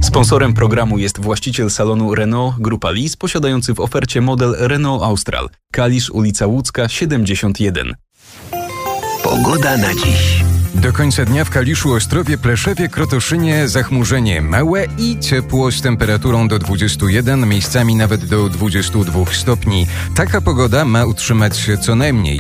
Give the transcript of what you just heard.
Sponsorem programu jest właściciel salonu Renault Grupa Lis, posiadający w ofercie model Renault Austral. Kalisz, ulica Łódzka, 71. Pogoda na dziś. Do końca dnia w Kaliszu, Ostrowie, Pleszewie, Krotoszynie zachmurzenie małe i ciepło z temperaturą do 21, miejscami nawet do 22 stopni. Taka pogoda ma utrzymać się co najmniej